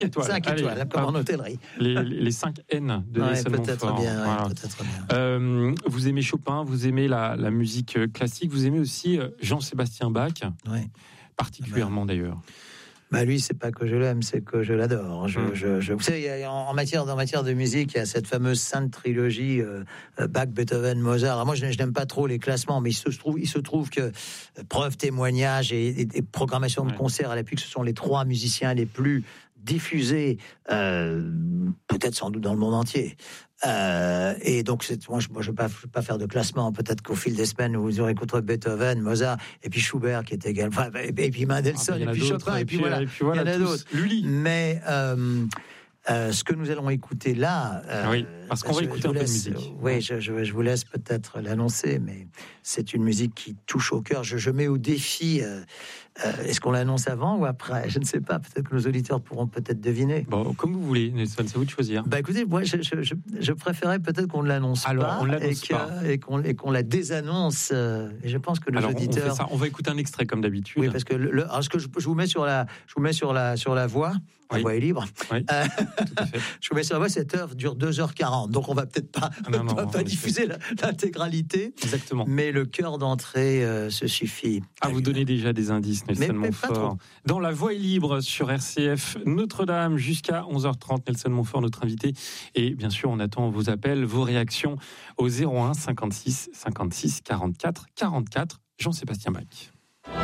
étoiles. 5 étoiles, comme en hôtellerie. Les 5 N de Nelson Montfort. Peut-être bien. Vous aimez Chopin, vous aimez la musique classique, vous aimez aussi Jean-Sébastien Bach, particulièrement d'ailleurs. Lui, c'est pas que je l'aime, c'est que je l'adore. Vous savez, en matière de musique, il y a cette fameuse sainte trilogie Bach, Beethoven, Mozart. Alors moi, je n'aime pas trop les classements, mais il se trouve que preuve, témoignage et programmation de concerts à l'appui, que ce sont les 3 musiciens les plus diffusés, peut-être sans doute dans le monde entier. Et donc, moi, je ne vais pas faire de classement. Peut-être qu'au fil des semaines, vous aurez écouté Beethoven, Mozart, et puis Schubert, qui est également, et puis Mendelssohn, et puis Chopin, et puis voilà, il y en a d'autres. Lully. Mais ce que nous allons écouter là, parce qu'on va écouter un peu de musique. Oui, je vous laisse peut-être l'annoncer, mais c'est une musique qui touche au cœur. Je mets au défi. Est-ce qu'on l'annonce avant ou après ? Je ne sais pas. Peut-être que nos auditeurs pourront peut-être deviner. Bon, comme vous voulez, Nelson, c'est à vous de choisir. Écoutez, moi, je préférais peut-être qu'on ne l'annonce pas, on l'annonce et qu'on la désannonce. Et je pense que nos auditeurs. On fait ça. On va écouter un extrait comme d'habitude. Oui, parce que ce que je vous mets sur la voix. La voix est libre. Oui, tout à fait. Je vous mets sur la voix. Cette œuvre dure 2h40, donc on va peut-être pas diffuser l'intégralité. Exactement. Mais le cœur d'entrée se suffit. Vous donnez déjà des indices, Nelson Montfort. Dans La Voix est libre sur RCF Notre-Dame jusqu'à 11h30. Nelson Montfort, notre invité. Et bien sûr, on attend vos appels, vos réactions au 01 56 56 44 44. Jean-Sébastien Bach.